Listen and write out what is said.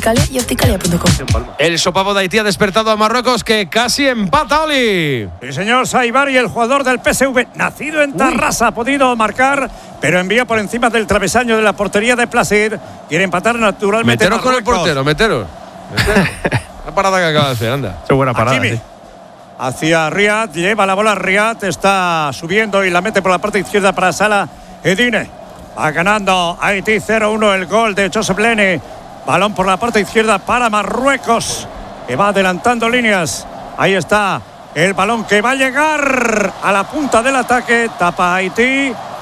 Opticalia y opticalia.com. El sopapo de Haití ha despertado a Marruecos, que casi empata, Oli. Sí, señor, Saibari, el jugador del PSV, nacido en Tarrasa, ha podido marcar, pero envía por encima del travesaño de la portería de Placid. Quiere empatar naturalmente. Meteros con el portero, meteros. La parada que acaba de hacer, anda. Qué buena parada. Sí. Hacia Riyad, lleva la bola Riyad, está subiendo y la mete por la parte izquierda para Salah Edine. Va ganando Haití 0-1 el gol de Joseph Lene. Balón por la parte izquierda para Marruecos, que va adelantando líneas. Ahí está el balón que va a llegar a la punta del ataque. Tapa Haití.